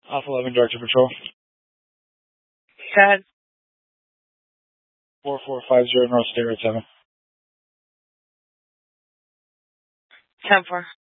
Alpha 11, Director Patrol. Go ahead. 4450 North State Road 7. 10-4.